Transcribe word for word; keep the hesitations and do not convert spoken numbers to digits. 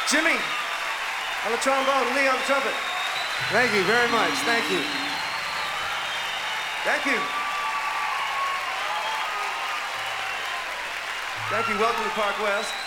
Jimmy on the trombone, Lee on the trumpet. Thank you very much. Thank you. Thank you. Thank you. Welcome to Park West.